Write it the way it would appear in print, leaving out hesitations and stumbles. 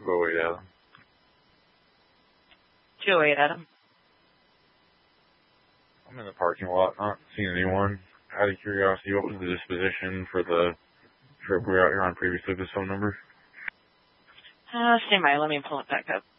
208 Adam. 208 Adam. I'm in the parking lot, not seeing anyone. Out of curiosity, what was the disposition for the trip we were out here on previously, this phone number? Stand by, let me pull it back up.